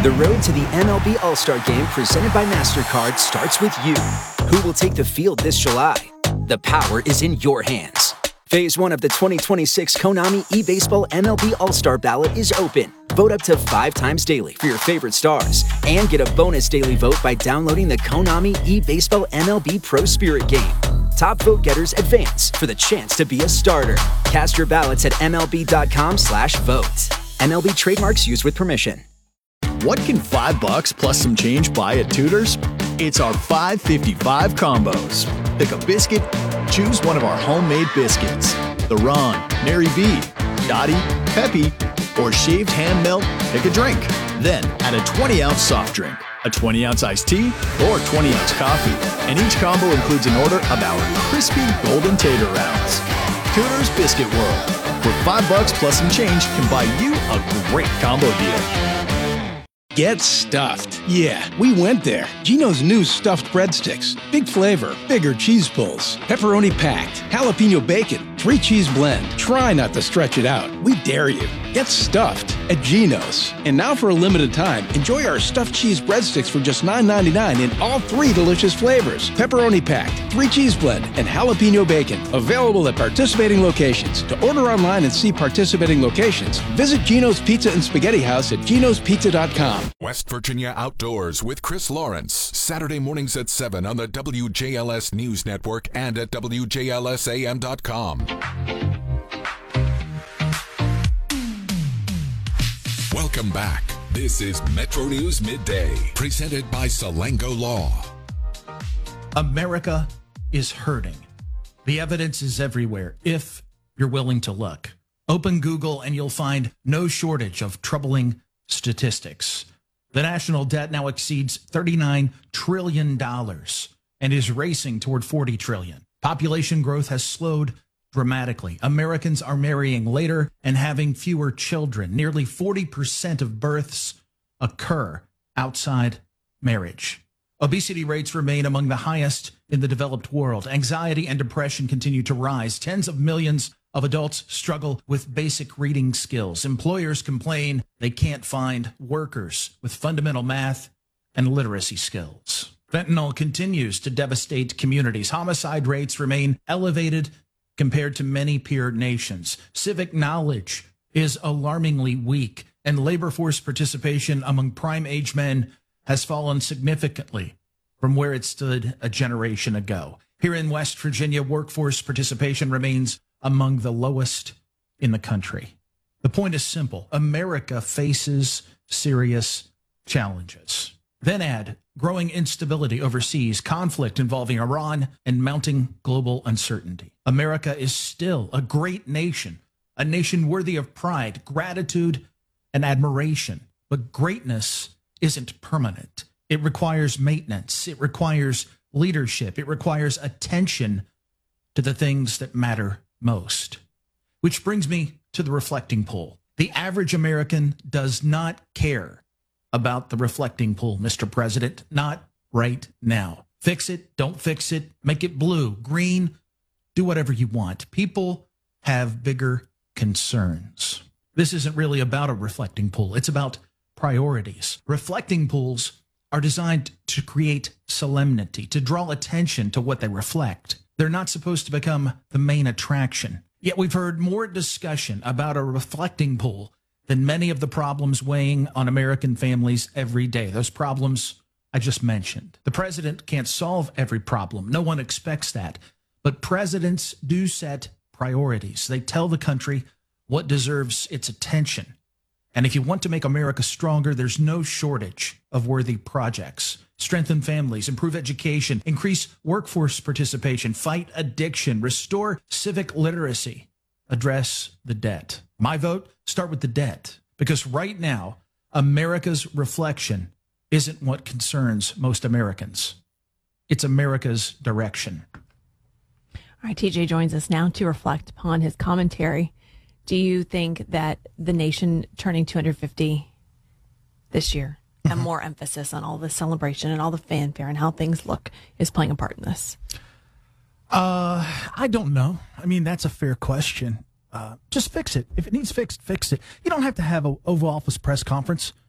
The road to the MLB All-Star Game presented by MasterCard starts with you. Who will take the field this July? The power is in your hands. Phase 1 of the 2026 Konami eBaseball MLB All-Star Ballot is open. Vote up to 5 times daily for your favorite stars and get a bonus daily vote by downloading the Konami eBaseball MLB Pro Spirit game. Top vote getters advance for the chance to be a starter. Cast your ballots at MLB.com/vote. MLB trademarks used with permission. What can $5 plus some change buy at Tudor's? It's our $5.55 combos. Pick a biscuit, choose one of our homemade biscuits. The Ron, Mary B, Dottie, Peppy, or shaved ham melt, pick a drink. Then add a 20-ounce soft drink, a 20-ounce iced tea, or 20-ounce coffee. And each combo includes an order of our crispy golden tater rounds. Tudor's Biscuit World, where $5 plus some change can buy you a great combo deal. Get stuffed. Yeah, we went there. Geno's new stuffed breadsticks. Big flavor, bigger cheese pulls, pepperoni packed, jalapeno bacon, 3 cheese blend. Try not to stretch it out. We dare you. Get stuffed at Geno's. And now for a limited time, enjoy our stuffed cheese breadsticks for just $9.99 in all 3 delicious flavors. Pepperoni packed, 3 cheese blend, and jalapeno bacon. Available at participating locations. To order online and see participating locations, visit Geno's Pizza and Spaghetti House at genospizza.com. West Virginia Outdoors with Chris Lawrence. Saturday mornings at 7 on the WJLS News Network and at WJLSAM.com. Welcome back. This is Metro News Midday, presented by Salango Law. America is hurting. The evidence is everywhere, if you're willing to look. Open Google and you'll find no shortage of troubling statistics. The national debt now exceeds $39 trillion and is racing toward $40 trillion. Population growth has slowed dramatically. Americans are marrying later and having fewer children. Nearly 40% of births occur outside marriage. Obesity rates remain among the highest in the developed world. Anxiety and depression continue to rise. Tens of millions of adults struggle with basic reading skills. Employers complain they can't find workers with fundamental math and literacy skills. Fentanyl continues to devastate communities. Homicide rates remain elevated compared to many peer nations. Civic knowledge is alarmingly weak, and labor force participation among prime age men has fallen significantly from where it stood a generation ago. Here in West Virginia, workforce participation remains among the lowest in the country. The point is simple. America faces serious challenges. Then add growing instability overseas, conflict involving Iran, and mounting global uncertainty. America is still a great nation, a nation worthy of pride, gratitude, and admiration. But greatness isn't permanent. It requires maintenance. It requires leadership. It requires attention to the things that matter most. Which brings me to the reflecting poll. The average American does not care about the reflecting poll, Mr. President. Not right now. Fix it, don't fix it, make it blue, green, do whatever you want. People have bigger concerns. This isn't really about a reflecting poll. It's about priorities. Reflecting polls are designed to create solemnity, to draw attention to what they reflect. They're not supposed to become the main attraction. Yet we've heard more discussion about a reflecting poll than many of the problems weighing on American families every day. Those problems I just mentioned. The president can't solve every problem. No one expects that. But presidents do set priorities. They tell the country what deserves its attention. And if you want to make America stronger, there's no shortage of worthy projects. Strengthen families, improve education, increase workforce participation, fight addiction, restore civic literacy, address the debt. My vote, start with the debt. Because right now, America's reflection isn't what concerns most Americans. It's America's direction. All right, TJ joins us now to reflect upon his commentary. Do you think that the nation turning 250 this year and more emphasis on all the celebration and all the fanfare and how things look is playing a part in this? I don't know. I mean, that's a fair question. Just fix it. If it needs fixed, fix it. You don't have to have an Oval Office press conference